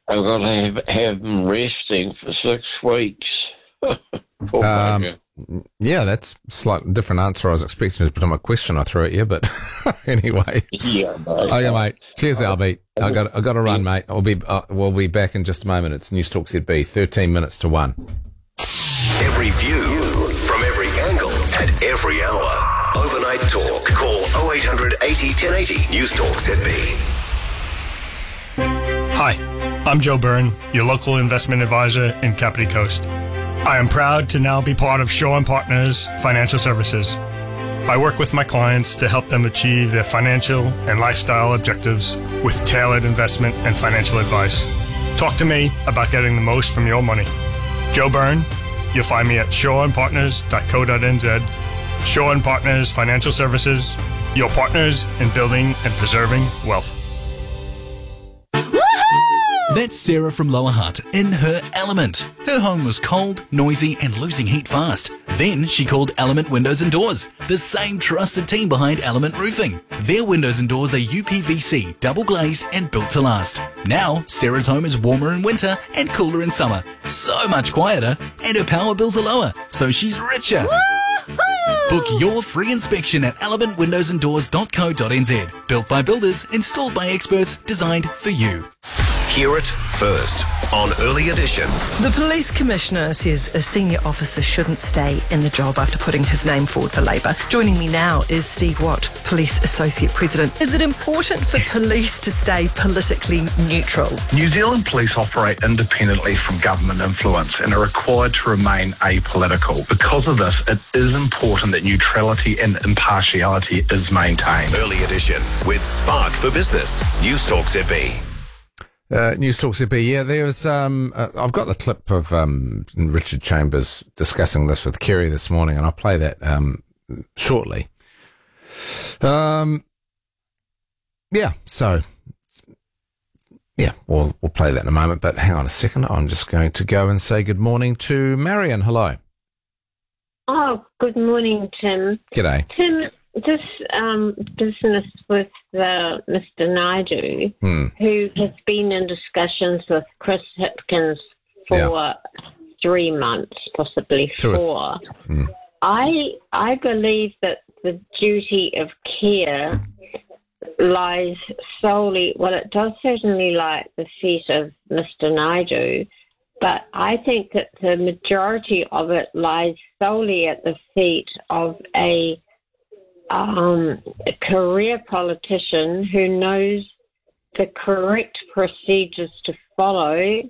I've got to have him resting for 6 weeks. Poor bugger. Yeah, that's a slightly different answer I was expecting to put on my question I threw at you, but anyway. Yeah, mate. Okay, mate. Cheers, Albie. I got to run, mate. We'll be back in just a moment. It's News Talk ZB, 13 minutes to 1. Every view from every angle at every hour. Overnight Talk. Call 0800 80 1080 News Talk ZB. Hi, I'm Joe Byrne, your local investment advisor in Kapiti Coast. I am proud to now be part of Shaw & Partners Financial Services. I work with my clients to help them achieve their financial and lifestyle objectives with tailored investment and financial advice. Talk to me about getting the most from your money. Joe Byrne, you'll find me at shawandpartners.co.nz. Shaw & Partners Financial Services, your partners in building and preserving wealth. That's Sarah from Lower Hutt in her element. Her home was cold, noisy and losing heat fast. Then she called Element Windows and Doors, the same trusted team behind Element Roofing. Their windows and doors are UPVC, double glazed and built to last. Now, Sarah's home is warmer in winter and cooler in summer. So much quieter, and her power bills are lower, so she's richer. Book your free inspection at elementwindowsanddoors.co.nz. Built by builders, installed by experts, designed for you. Hear it first on Early Edition. The police commissioner says a senior officer shouldn't stay in the job after putting his name forward for Labour. Joining me now is Steve Watt, Police Associate President. Is it important for police to stay politically neutral? New Zealand police operate independently from government influence and are required to remain apolitical. Because of this, it is important that neutrality and impartiality is maintained. Early Edition with Spark for Business. News Talk ZB. News Talk ZB. Yeah, there's, I've got the clip of, Richard Chambers discussing this with Kerry this morning, and I'll play that, shortly. Yeah, we'll play that in a moment, but hang on a second. I'm just going to go and say good morning to Marion. Hello. Oh, good morning, Tim. G'day. Tim, this business with Mr. Naidu, who has been in discussions with Chris Hipkins for 3 months, possibly 4. I believe that the duty of care lies solely, well, it does certainly lie at the feet of Mr. Naidu, but I think that the majority of it lies solely at the feet of a career politician who knows the correct procedures to follow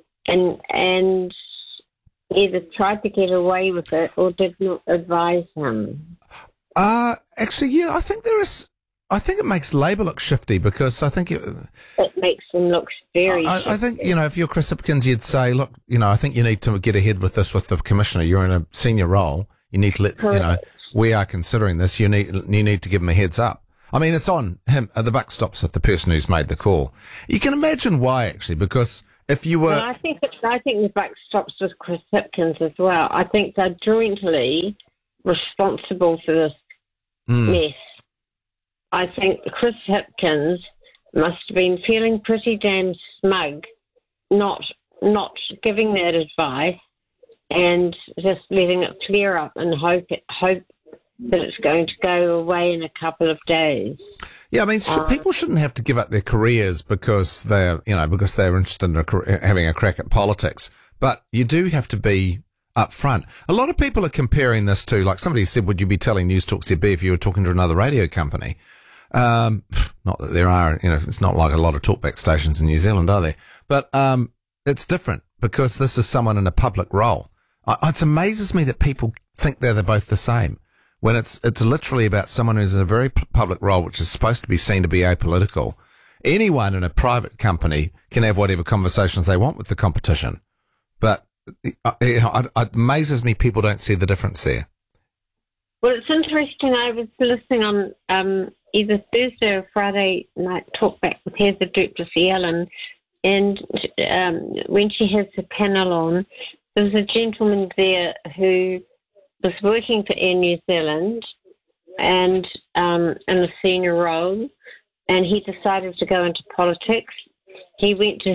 and either tried to get away with it or did not advise him. Actually, yeah, I think it makes Labour look shifty because I think it makes them look very shifty. I think, if you're Chris Hipkins, you'd say, look, I think you need to get ahead with this with the Commissioner. You're in a senior role. You need to let, we are considering this. You need to give him a heads up. I mean, it's on him. The buck stops with the person who's made the call. You can imagine why, actually, because if you were... Well, I think the buck stops with Chris Hipkins as well. I think they're jointly responsible for this mess. I think Chris Hipkins must have been feeling pretty damn smug, not giving that advice and just letting it flare up and hope that it's going to go away in a couple of days. Yeah, I mean, people shouldn't have to give up their careers because they're interested in having a crack at politics. But you do have to be upfront. A lot of people are comparing this to, like somebody said, would you be telling News Talk ZB if you were talking to another radio company? Not that there are, it's not like a lot of talkback stations in New Zealand, are there? But it's different because this is someone in a public role. It amazes me that people think they're both the same when it's literally about someone who's in a very public role, which is supposed to be seen to be apolitical. Anyone in a private company can have whatever conversations they want with the competition. But it amazes me people don't see the difference there. Well, it's interesting. I was listening on either Thursday or Friday night talkback with Heather Duplessis-Allen, and when she has the panel on, there was a gentleman there who was working for Air New Zealand and in a senior role, and he decided to go into politics. He went to